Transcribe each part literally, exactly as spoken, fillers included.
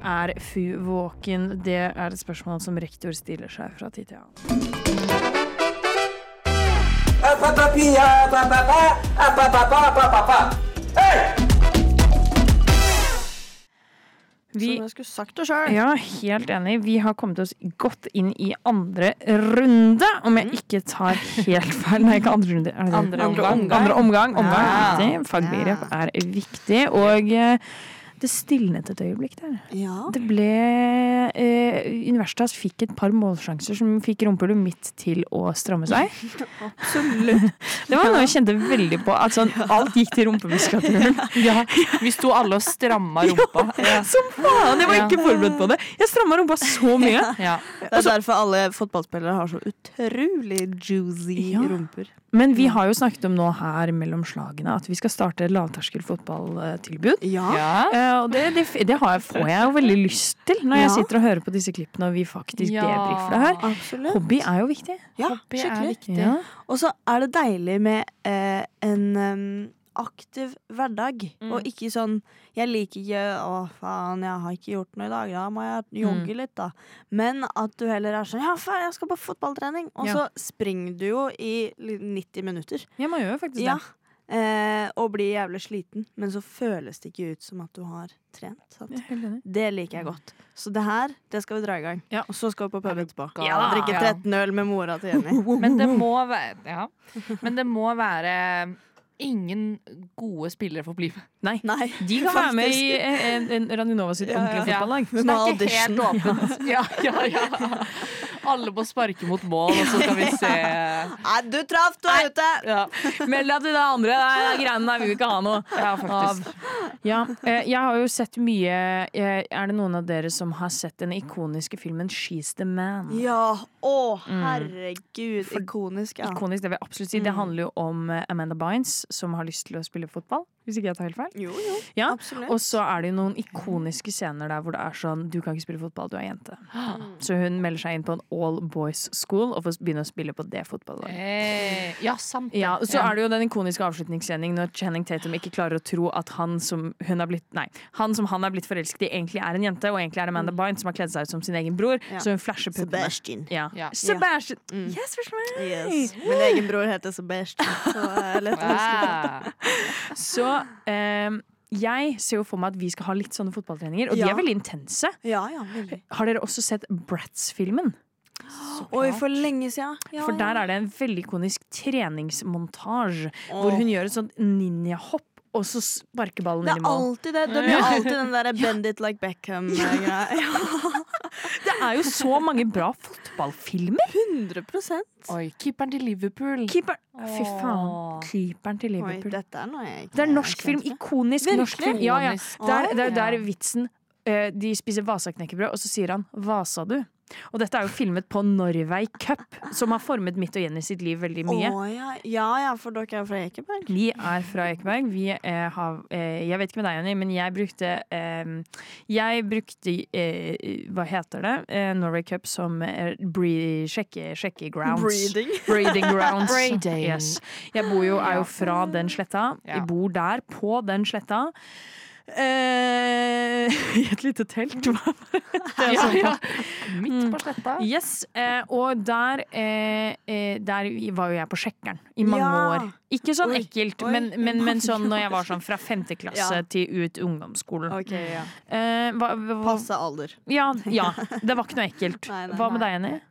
Er Fu våken? Det er et spørsmål som rektor stiller seg fra tid til annen. Vi, som jeg skulle sagt det selv. Ja, helt enig. Vi har kommet oss godt inn i andre runde, om jeg ikke tar helt feil. Nei, ikke andre runde. Er det det? Andre omgang. Andre omgang. omgang. Ja. Viktig. Fagbegrep er viktig. Og eh, det stilnet et øyeblikk der. Ja. Det ble eh, Universitas fikk et par målsjanser som fikk rumpehullet mitt til å stramme seg. Absolutt. Det var noe jeg kjente veldig på. At sånn, alt gikk til rumpemuskulaturen. Ja, vi sto alle og stramma rumpa. Ja, som faen! Jeg var ikke forberedt på det. Jeg stramma rumpa så mye. Ja. Det er derfor alle fotballspillere har så utrolig juicy Ja. rumper. Men vi har jo snakket om nå her mellom slagene at vi skal starte et lavterskel fotballtilbud. Ja. Ja. Eh, og det, det, det har jeg, får jeg jo veldig lyst til når jeg Ja. sitter og hører på disse klippene og vi faktisk Ja. debriefer det her. Absolutt. Hobby er jo viktig. Ja, Hobby er skikkelig. viktig. Ja. Og så er det deilig med eh, en um, aktiv hverdag. Mm. Og ikke sånn jeg liker ikke å faen, jeg har ikke gjort noe i dag, da må jeg jogge litt, da. Men at du heller er sånn ja, faen, jeg skal på fotballtrening. Og Ja. så springer du jo i nitti minutter. Ja, man gjør jo faktisk Ja. det. Eh, og blir jævlig sliten, men så føles det ikke ut som at du har trent. Sant? Jeg er helt enig. Det liker jeg godt. Så det her, det skal vi dra i gang. Ja. Og så skal vi på pub etterpå. Ja da. Drikke Ja. tretten øl med mora til Jenny. Men det må være Ja. Men det må være ingen gode spillere får bli med. Nei. Nei, De kan være med i faktisk. en, en Radionova sitt Ja, ja. ordentlige fotballag. Men Det med er ikke helt audition. åpent. Ja, ja, ja. Alle må sparke mot mål, og så skal vi se. Nei, du traff, du er ute! Ja, Meld deg til det andre. Det er greiene der vi vil ikke ha noe. ja faktisk. Ja, eh, jeg har jo sett mye eh, Er det noen av dere som har sett den ikoniske filmen She's the Man? Ja, å herregud, ikonisk, ja. Ikonisk, det vil jeg absolutt si. Det handler jo om eh, Amanda Bynes som har lyst til å spille fotball. Hvis ikke jeg tar helt feil. Jo, jo, Ja, absolutt. og så er det jo noen ikoniske scener der hvor det er sånn du kan ikke spille fotball, du er jente. Så hun melder seg inn på en all boys school og får begynne å spille på det fotballaget. Eh, ja, sant det. Ja, og så er det jo den ikoniske avslutningsscenen når Channing Tatum ikke klarer å tro at han som hun har blitt Nei, han som han er blitt forelsket i, egentlig er en jente, og egentlig er det Amanda Bynes som har kledd seg ut som sin egen bror. Ja. Så hun flasher puppene. Sebastian. Ja. Ja. Sebastian! Mm. Yes, for meg! Yes. Min egen bror heter Sebastian, så det er lett å huske på. Ah. Så eh, jeg ser jo for meg at vi skal ha litt sånne fotballtreninger, og de Ja. er veldig intense. Ja, ja, veldig. Har dere også sett Bratz-filmen? Oi, for lenge siden. Ja, For der er det en veldig ikonisk treningsmontasje hvor hun gjør et sånt ninjahopp, og så sparker ballen Det inn i er mål. alltid det. De gjør alltid den der bend it like Beckham-greia. Ja, Det er jo så mange bra fotballfilmer! hundre prosent. Oi, keeperen til Liverpool. Keeper. Fy faen. Åh. Keeperen til Oi, Liverpool. dette er noe jeg ikke Det er norsk film. kjent med. Ikonisk Virkelig? norsk film. Ja, ja. Ikonisk. Det er, det er Ja. der vitsen eh, De spiser Vasa-knekkebrød, og så sier han 'Hva sa du?' Og dette er jo filmet på Norway Cup, som har formet mitt og Jenny sitt liv veldig mye. Å, ja. ja, ja, for dere er fra Ekeberg. Vi er fra Ekeberg. Vi eh, har eh, Jeg vet ikke med deg, Jenny, men jeg brukte eh, Jeg brukte eh, Hva heter det? Eh, Norway Cup som eh, bre sjekke, sjekke grounds. Breeding. Breeding grounds. Breeding. Yes. Jeg bor jo, er jo fra den sletta. Ja. Jeg bor der, på den sletta. Eh, I et lite telt. Det er Ja, sånn. ja. Midt på sletta. Yes, eh, og der, eh, eh, der var jo jeg på sjekkeren i mange Ja. år. Ikke sånn Oi, ekkelt, oi. men, men, men sånn når jeg var sånn fra femte klasse Ja. til ut ungdomsskolen. Ok, ja. Eh, hva, hva, Passe alder. ja, ja, det var ikke noe ekkelt. Nei, nei, Hva med nei. deg, Jenny?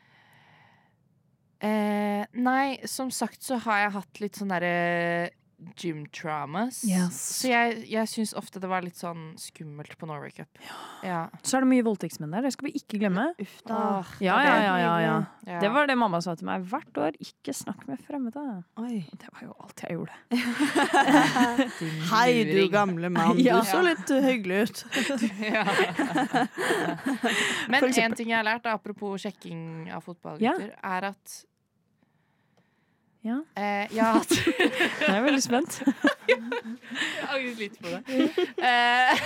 Eh, nei, som sagt så har jeg hatt litt sånn derre gym traumas. Yes. Så jeg, jeg syns ofte det var litt sånn skummelt på Norway Cup. Ja. Så er det mye voldtektsmenn der, det skal vi ikke glemme. Uff da. Åh, Ja, det ja, er ja, ja, ja. Ja. Det var det mamma sa til meg hvert år. Ikke snakk med fremmede. Oi. Det var jo alt jeg gjorde. Din Hei, du luring. gamle mann. Ja. Du så litt uh, hyggelig ut. Ja. Men For eksempel. en ting jeg har lært, da, apropos sjekking av fotballgutter, er at Ja, eh, jeg har hatt jeg er veldig spent. Jeg angrer litt på det. Eh,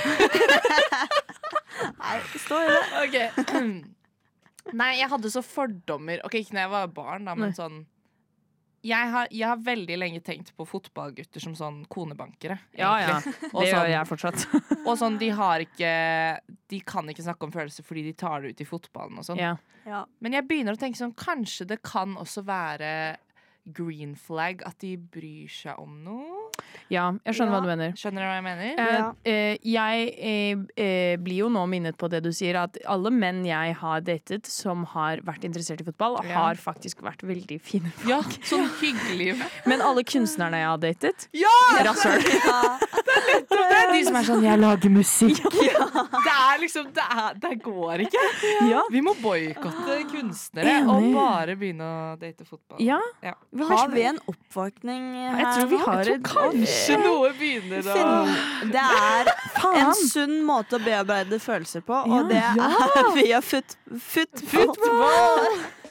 Nei, stå i det. ok. Nei, jeg hadde så fordommer. Ok, ikke når jeg var barn, da, men Nei. sånn jeg har, jeg har veldig lenge tenkt på fotballgutter som sånn konebankere. Ja, ja. egentlig. Og Det gjør sånn, jeg fortsatt. og sånn, de har ikke de kan ikke snakke om følelser fordi de tar det ut i fotballen og sånn. Ja. Ja. Men jeg begynner å tenke sånn, kanskje det kan også være green flag, at de bryr seg om noe. ja, jeg skjønner Ja. hva du mener. Skjønner du hva jeg mener? Eh, Ja. eh, jeg eh, eh, blir jo nå minnet på det du sier, at alle menn jeg har datet som har vært interessert i fotball, Ja. har faktisk vært veldig fine. Ja, sånn hyggelig. Men alle kunstnerne jeg har datet, Ja! rasshøl. Det er de som er sånn, jeg lager musikk. Det er liksom, det, er, det går ikke. Ja. Vi må boykotte kunstnere Enig. og bare begynne å date fotball. Ja. Ja. Har vi en oppvåkning her Jeg tror vi nå? har Jeg tror et kanskje noe begynner å Finn- Det er en Faen! sunn måte å bearbeide følelser på, Ja, og det ja. er via foot, football.